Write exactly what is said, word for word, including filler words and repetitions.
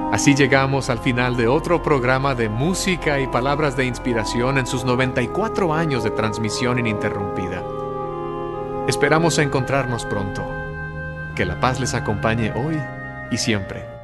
Así llegamos al final de otro programa de música y palabras de inspiración en sus noventa y cuatro años de transmisión ininterrumpida. Esperamos encontrarnos pronto. Que la paz les acompañe hoy y siempre.